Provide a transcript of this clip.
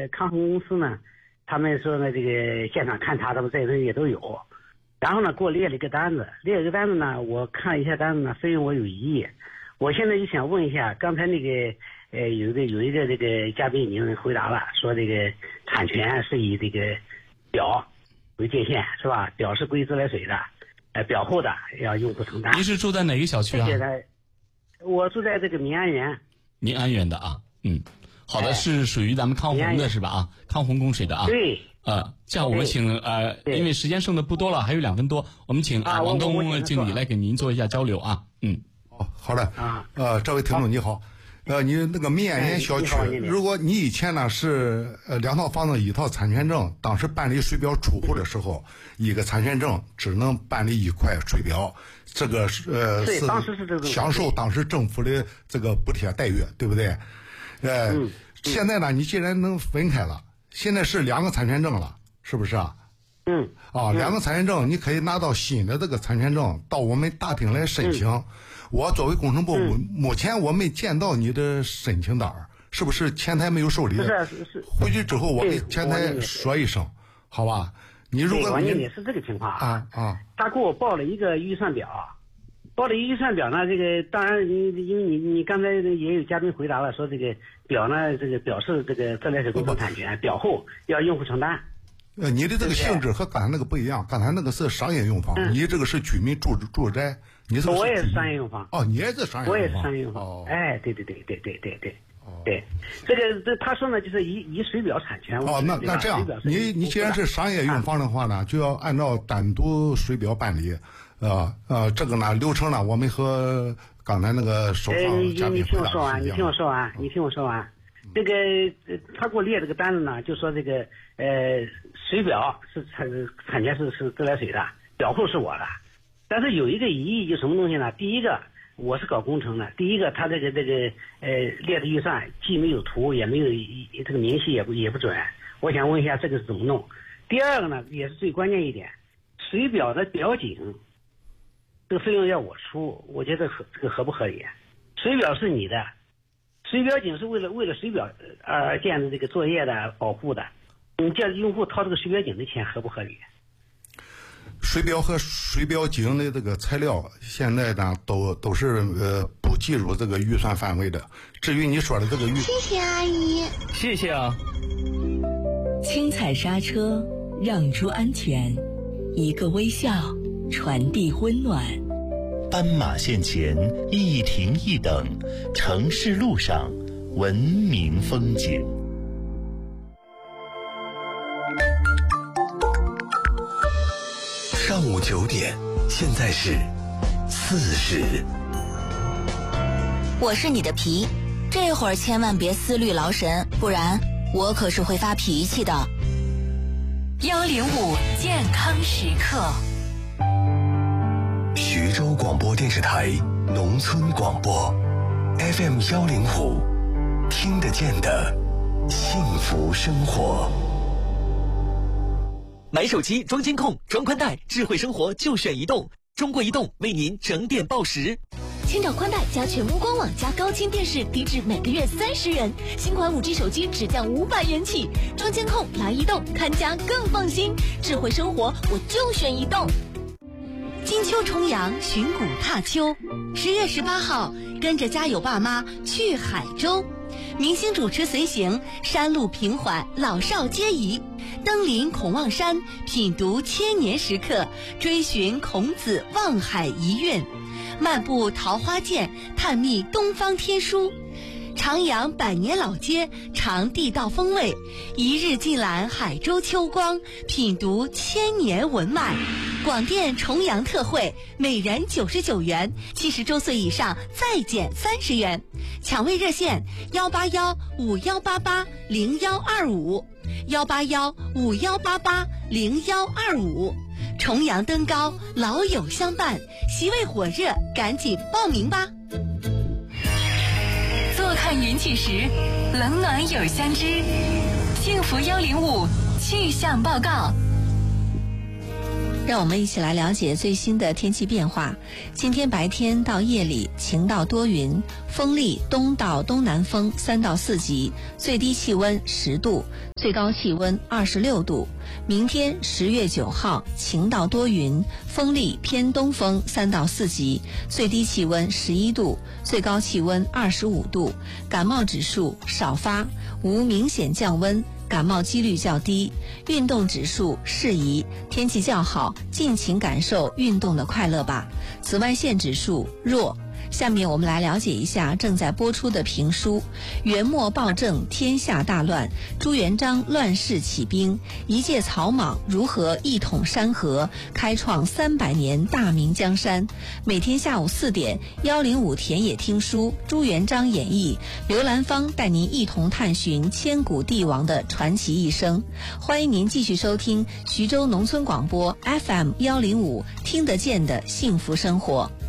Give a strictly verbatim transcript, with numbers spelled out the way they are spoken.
呃康弘公司呢，他们说呢这个现场勘查，他们这些也都有。然后呢，给我列了一个单子，列了一个单子呢，我看了一下单子呢，费用我有异议。我现在就想问一下，刚才那个呃有一个有一个这个嘉宾已经回答了，说这个产权是以这个表为界限，是吧？表是归自来水的，呃，表后的要用户承担。 您是住在哪个小区啊？ 我住在这个民安园。 民安园的啊，嗯，好的，哎、是属于咱们康弘的是吧？啊，康弘供水的啊。 对。 呃，这样我们请呃，因为时间剩的不多了，还有两分多，我们请啊王东经理来给您做一下交流啊。嗯， 哦，好的啊，呃，这位听众你好，呃，你那个民安园小区，如果你以前呢是呃两套房子一套产权证，当时办理水表出户的时候，一个产权证只能办理一块水表，这个是呃是享受当时政府的这个补贴待遇，对不对？呃，嗯、现在呢，你既然能分开了。现在是两个产权证了，是不是啊？ 嗯。 啊，两个产权证，你可以拿到新的这个产权证，到我们大厅来申请。嗯、我作为工程部，嗯、目前我没见到你的申请单，是不是前台没有受理？ 是是是。 回去之后我给前台说一声，好吧？你如果你也是这个情况啊啊， 他给我报了一个预算表。报了一个预算表呢，这个当然你因为你你刚才也有嘉宾回答了，说这个表呢，这个表示这个自来水工程产权，表后要用户承担。 呃，你的这个性质和刚才那个不一样，刚才那个是商业用房，嗯、你这个是居民住住宅，你这个我也是商业用房。 哦，你也是商业用房。 我也是商业用房。哦，哎，对对对对对对对。哦、对，这个这他说呢，就是以以水表产权。 哦，那那这样，你你既然是商业用房的话呢，就要按照单独水表办理。呃呃，这个呢流程呢，我们和刚才那个首长嘉宾回答是一样的。你听我说完，你听我说完，你听我说完。这个他给我列这个单子呢，就说这个呃水表是产产权是是自来水的，表后是我的。但是有一个疑义，就什么东西呢？第一个，我是搞工程的，第一个他这个这个呃列的预算既没有图，也没有这个明细也不也不准。我想问一下这个是怎么弄？第二个呢，也是最关键一点，水表的表井。这个费用要我出，我觉得合这个合不合理？水表是你的，水表井是为了为了水表而建的这个作业的保护的，你叫用户掏这个水表井的钱合不合理？ 水表和水表井的这个材料现在呢都都是呃不计入这个预算范围的。至于你说的这个预， 谢谢阿姨， 谢谢啊。 轻踩刹车，让出安全，一个微笑。传递温暖， 斑马线前一停一等，城市路上文明风景。 上午九点，现在是四时。 我是你的皮，这会儿千万别思虑劳神，不然我可是会发脾气的。 幺零五健康时刻。 徐州广播电视台农村广播 F M 幺零五，听得见的幸福生活。 买手机装监控装宽带，智慧生活就选移动。中国移动为您整点报时。 千兆宽带加全屋官网加高清电视，低至每个月三十元。新款五 G 手机只降五百元起。装监控来移动，看家更放心。智慧生活我就选移动。 金秋重阳，寻古踏秋。十月十八号，跟着家有爸妈去海州，明星主持随行，山路平缓，老少皆宜。登临孔望山，品读千年石刻，追寻孔子望海遗韵，漫步桃花涧，探秘东方天书。徜徉百年老街，尝地道风味，一日尽览海州秋光，品读千年文脉。广电重阳特惠，每人九十九元，七十周岁以上再减三十元。抢位热线：幺八幺五幺八八零幺二五，幺八幺五幺八八零幺二五。重阳登高，老友相伴，席位火热，赶紧报名吧！ 坐看云起时，冷暖有相知。幸福幺零五气象报告。 让我们一起来了解最新的天气变化。今天白天到夜里晴到多云，风力东到东南风三到四级，最低气温十度，最高气温二十六度。明天十月九号晴到多云，风力偏东风三到四级，最低气温十一度，最高气温二十五度。感冒指数少发，无明显降温，感冒几率较低，运动指数适宜，天气较好，尽情感受运动的快乐吧。紫外线指数弱。下面我们来了解一下正在播出的评书《元末暴政，天下大乱，朱元璋乱世起兵，一介草莽如何一统山河，开创三百年大明江山》。每天下午四点，幺零五田野听书，朱元璋演绎，刘兰芳带您一同探寻千古帝王的传奇一生。欢迎您继续收听徐州农村广播 F M 幺零五，听得见的幸福生活。